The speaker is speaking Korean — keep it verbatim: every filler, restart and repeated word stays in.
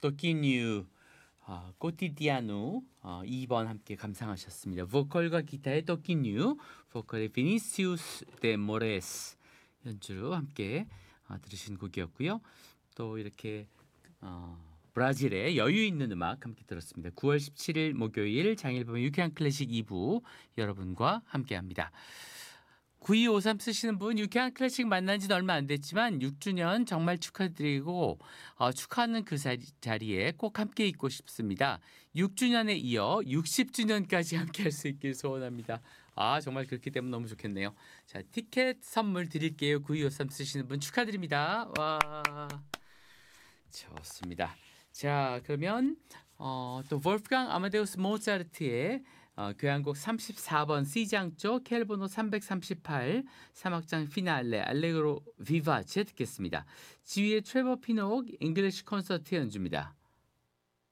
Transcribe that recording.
토끼뉴 어, 꼬티디아누 어, 이 번 함께 감상하셨습니다. 보컬과 기타의 토끼뉴, 보컬의 비니시우스 데 모레스 연주로 함께 어, 들으신 곡이었고요. 또 이렇게 어, 브라질의 여유 있는 음악 함께 들었습니다. 구월 십칠일 목요일 장일범의 유쾌한 클래식 이 부 여러분과 함께합니다. 구이오삼 쓰시는 분, 유쾌한 클래식 만난 지는 얼마 안 됐지만 육 주년 정말 축하드리고 어, 축하하는 그 자리, 자리에 꼭 함께 있고 싶습니다. 육 주년에 이어 육십 주년까지 함께 할 수 있길 소원합니다. 아, 정말 그렇게 되면 너무 좋겠네요. 자, 티켓 선물 드릴게요. 구이오삼 쓰시는 분 축하드립니다. 와, 좋습니다. 자, 그러면 어, 또 볼프강 아마데우스 모차르트의 어, 교향곡 삼십사 번 C장 쪽 켈번호 삼백삼십팔 삼 악장 피날레 알레그로 비바체 듣겠습니다. 지휘의 트레버 피녹 잉글리시 콘서트 연주입니다.